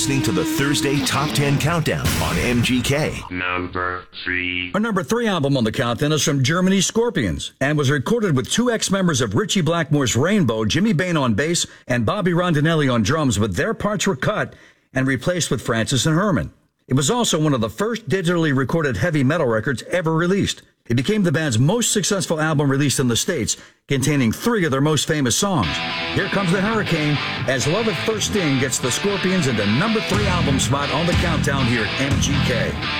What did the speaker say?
listening to the Thursday Top 10 Countdown on MGK. Number 3. Our number 3 album on the countdown is from Germany's Scorpions and was recorded with 2 ex-members of Ritchie Blackmore's Rainbow, Jimmy Bain on bass and Bobby Rondinelli on drums, but their parts were cut and replaced with Francis and Herman. It was also one of the first digitally recorded heavy metal records ever released. It became the band's most successful album released in the States, containing 3 of their most famous songs. Here Comes the Hurricane, as Love at First Sting gets the Scorpions into number 3 album spot on the countdown here at MGK.